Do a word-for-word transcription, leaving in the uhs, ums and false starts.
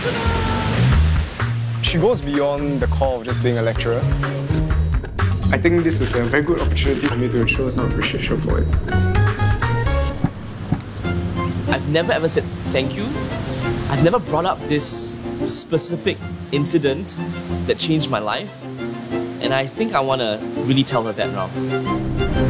She goes beyond the call of just being a lecturer. I think this is a very good opportunity for me to show some appreciation for it. I've never ever said thank you. I've never brought up this specific incident that changed my life. And I think I want to really tell her that now.